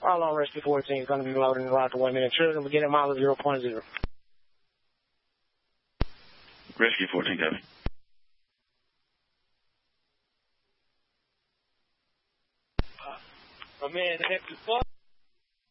All on Rescue 14 is going to be loading and loud to 1 minute. Children, beginning mile 0.0. Rescue 14, copy. My man, the heck the fuck?